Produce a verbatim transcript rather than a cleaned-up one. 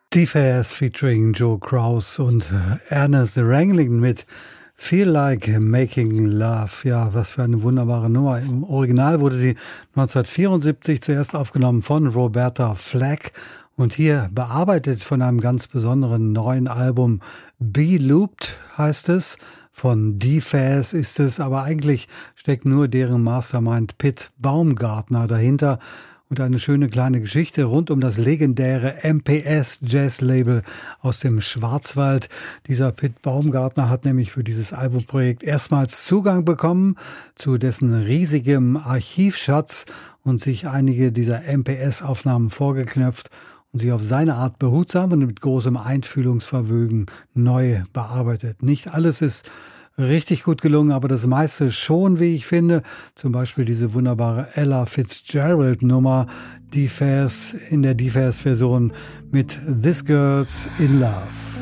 D-Fast featuring Joe Kraus und äh, Ernest Ranglin mit Feel Like Making Love. Ja, was für eine wunderbare Nummer. Im Original wurde sie neunzehnhundertvierundsiebzig zuerst aufgenommen von Roberta Flack und hier bearbeitet von einem ganz besonderen neuen Album. Be Looped heißt es. Von D-Fast ist es, aber eigentlich steckt nur deren Mastermind Pit Baumgartner dahinter. Und eine schöne kleine Geschichte rund um das legendäre M P S Jazz Label aus dem Schwarzwald. Dieser Pit Baumgartner hat nämlich für dieses Albumprojekt erstmals Zugang bekommen zu dessen riesigem Archivschatz und sich einige dieser M P S-Aufnahmen vorgeknöpft und sie auf seine Art behutsam und mit großem Einfühlungsvermögen neu bearbeitet. Nicht alles ist richtig gut gelungen, aber das meiste schon, wie ich finde. Zum Beispiel diese wunderbare Ella Fitzgerald-Nummer, D-Fast in der D-Fast-Version mit This Girl's in Love.